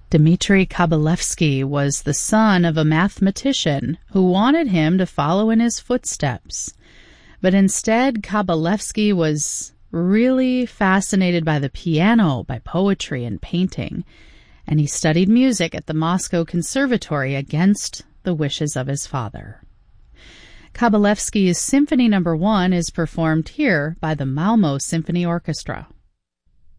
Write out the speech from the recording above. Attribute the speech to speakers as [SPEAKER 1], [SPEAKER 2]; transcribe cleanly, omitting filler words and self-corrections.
[SPEAKER 1] Dmitry Kabalevsky was the son of a mathematician who wanted him to follow in his footsteps. But instead, Kabalevsky was really fascinated by the piano, by poetry and painting, and he studied music at the Moscow Conservatory against the wishes of his father. Kabalevsky's Symphony No. 1 is performed here by the Malmo Symphony Orchestra.